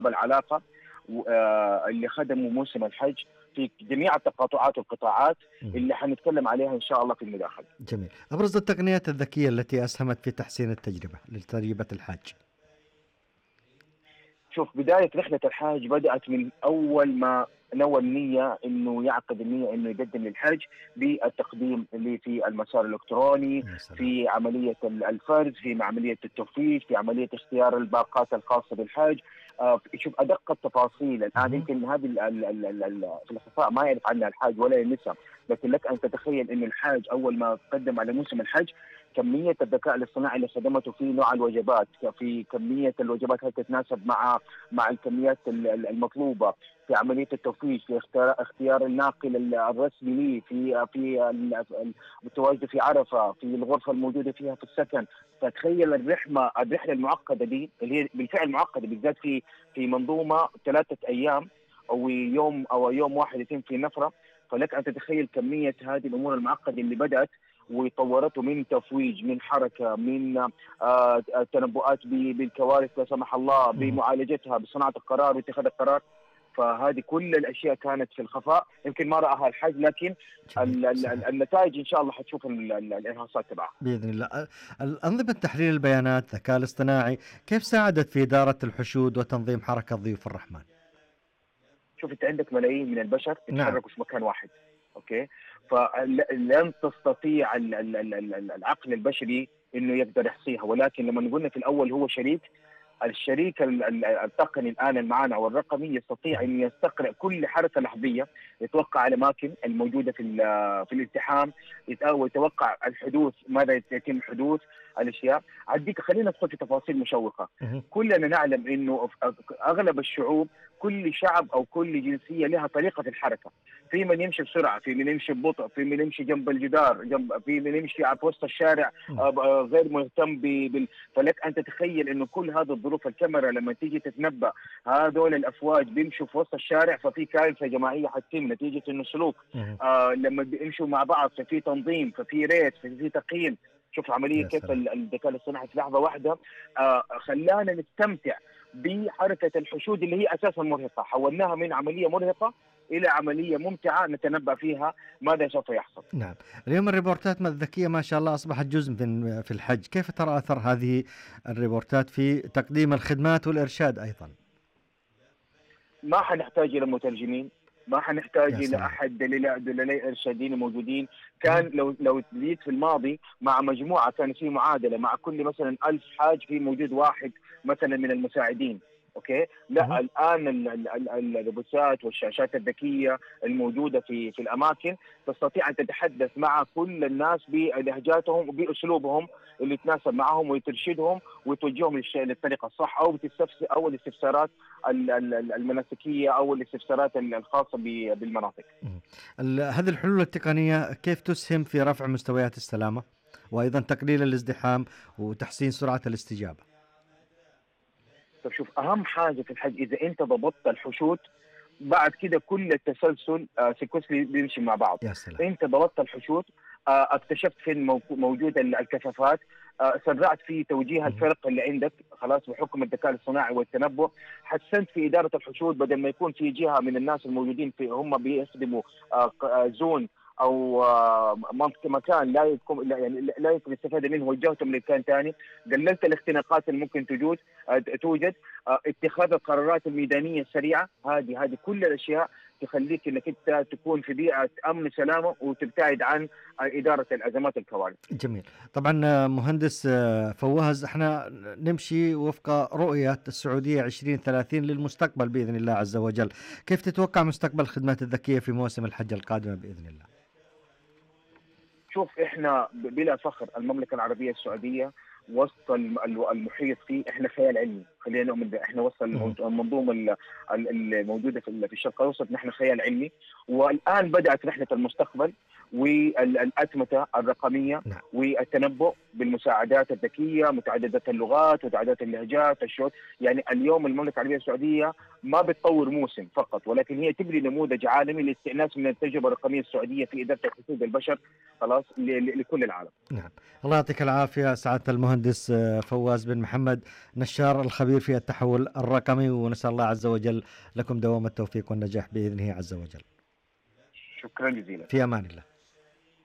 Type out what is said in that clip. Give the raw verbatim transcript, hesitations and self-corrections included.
العلاقة آه، اللي خدموا موسم الحج في جميع التقاطعات والقطاعات مم. اللي حنتكلم عليها إن شاء الله في المداخلة. جميل. أبرز التقنيات الذكية التي أسهمت في تحسين التجربة لتجربة الحاج. شوف، بداية رحلة الحاج بدأت من أول ما نوى النية إنه يعقد النية إنه يقدم للحج بالتقديم اللي في المسار الإلكتروني، يا سلام. في عملية الفرز، في عملية التوفيق، في عملية اختيار الباقات الخاصة بالحج. آه، شوف أدق التفاصيل الآن، مهم. يمكن هذه ال- ال- ال- ال- ال- في الخفاء ما يعرف عنها الحاج ولا يلمسها، لكن لك أن تتخيل إنه الحاج أول ما قدم على موسم الحج كمية الذكاء الاصطناعي اللي خدمته في نوع الوجبات، في كمية الوجبات هل تتناسب مع مع الكميات ال- ال- المطلوبة، في عملية التوفيق، في اختيار اختيار الناقل ال- الرسمي لي، في في ال- ال- التواجد في عرفة، في الغرفة الموجودة فيها في السكن. فتخيل الرحلة الرحلة المعقدة دي اللي هي بالفعل معقدة، بالذات في في منظومة ثلاثة أيام أو يوم أو يوم واحد يتم في نفرة. فلك أن تتخيل كمية هذه الأمور المعقدة اللي بدأت وطورته من تفويج، من حركه، من آه تنبؤات ب- بالكوارث لا سمح الله، مهم. بمعالجتها، بصناعه القرار واتخاذ القرار. فهذه كل الاشياء كانت في الخفاء، يمكن ما راها الحج، لكن جميل. ال- ال- ال- صحيح. النتائج ان شاء الله حتشوف ال- ال- الانعكاسات تبعها. بإذن الله. أ- الأنظمة تحليل البيانات الذكاء الاصطناعي كيف ساعدت في إدارة الحشود وتنظيم حركة ضيوف الرحمن؟ شوف، انت عندك ملايين من البشر نعم. يتحركوا في مكان واحد، اوكي؟ فلن تستطيع ال- ال- ال- ال- العقل البشري انه يقدر يحصيها، ولكن لما قلنا في الاول هو شريك، الشريك ال- ال- التقني الان المعانا والرقمي يستطيع ان يستقرأ كل حركه لحظيه، يتوقع الاماكن الموجوده في ال- في الالتحام، يت- ويتوقع الحدوث، ماذا يتم حدوث الاشياء. عديك خلينا ندخل في تفاصيل مشوقه. مهم. كلنا نعلم انه اغلب الشعوب، كل شعب او كل جنسيه لها طريقه في الحركه، في من يمشي بسرعه، في من يمشي ببطء، في من يمشي جنب الجدار، جنب في من يمشي في وسط الشارع نعم. آه، آه، غير مهتم ب- بال... فلك ان تتخيل انه كل هذه الظروف، الكاميرا لما تيجي تتنبأ هذول الافواج بيمشوا في وسط الشارع ففي كارثه جماعيه حتتم نتيجه انه سلوك. مهم. آه لما بيمشوا مع بعض ففي تنظيم، ففي ريت، ففي تقييم. شوف عمليه يا كيف سلام. ال- الذكاء الاصطناعي في لحظه واحده آه خلانا نستمتع بحركه الحشود اللي هي اساسا مرهقه، حولناها من عمليه مرهقه الى عمليه ممتعه نتنبأ فيها ماذا سوف يحصل. نعم. اليوم الريبورتات الذكية ما شاء الله أصبحت جزء من في الحج، كيف ترى أثر هذه الريبورتات في تقديم الخدمات والإرشاد أيضا؟ ما حنحتاج الى مترجمين، ما حنحتاج يا الى سلام. احد دليل دليل ارشاديين موجودين. مهم. كان لو لو جيت في الماضي مع مجموعه كان في معادله مع كل مثلا ألف حاج في موجود واحد مثلا من المساعدين، اوكي؟ لا، مهم. الان ال- ال- ال- الروبوتات والشاشات الذكيه الموجوده في في الاماكن تستطيع ان تتحدث مع كل الناس بلهجاتهم وباسلوبهم اللي يتناسب معهم، وترشدهم وتوجههم للش- للطريقه الصح، او بتستفسر او الاستفسارات ال- ال- ال- المناسكيه او الاستفسارات ال- الخاصه ب- بالمناطق. مهم. ال- هذه الحلول التقنية كيف تسهم في رفع مستويات السلامة وأيضا تقليل الازدحام وتحسين سرعة الاستجابة؟ طب شوف، اهم حاجه في الحج اذا انت ضبطت الحشود بعد كده كل التسلسل آه سيكونسلي بيمشي مع بعض. يا سلام. انت ضبطت الحشود، آه اكتشفت فين مو- موجود ال- الكثافات، آه سرعت في توجيه مهم. الفرق اللي عندك خلاص بحكم الذكاء الصناعي والتنبؤ، حسنت في اداره الحشود بدل ما يكون في جهه من الناس الموجودين في هم بيخدموا آه ق- آه زون او آه منطقه مكان لا يكون لا يعني لا يمكن الاستفاده منه، وجهتهم لمكان ثاني، قللت الاختناقات اللي ممكن توجد آه توجد آه اتخاذ القرارات الميدانيه السريعه. هذه هذه كل الاشياء تخليك انك انت تكون في بيئه امن وسلامه وتبتعد عن آه، اداره الازمات الكوارث. جميل. طبعا آه، مهندس آه، فواز، احنا نمشي وفق رؤية السعودية عشرين ثلاثين للمستقبل بإذن الله عز وجل، كيف تتوقع مستقبل الخدمات الذكية في مواسم الحج القادمة بإذن الله؟ شوف، احنا ب- بلا فخر المملكه العربيه السعوديه وسط الم- ال- المحيط فيه احنا خيال علمي، خلينا نؤمن به. احنا وسط مهم. الموضوع- المنظومه ال- ال- الموجوده في ال- في الشرق الاوسط نحن خيال علمي. والان بدات رحله المستقبل والاتمته الرقميه نعم. والتنبؤ بالمساعدات الذكيه متعدده اللغات ومتعدده اللهجات الشوت. يعني اليوم المملكه العربيه السعوديه ما بتطور موسم فقط، ولكن هي تبني نموذج عالمي لاستئناس من التجربه الرقميه السعوديه في اداره حقوق البشر خلاص ل- ل- لكل العالم. نعم. الله يعطيك العافية سعادة المهندس آه، فواز بن محمد، نشار الخبير خبير في التحول الرقمي، ونسأل الله عز وجل لكم دوام التوفيق والنجاح بإذنه عز وجل. شكرا جزيلا. في أمان الله.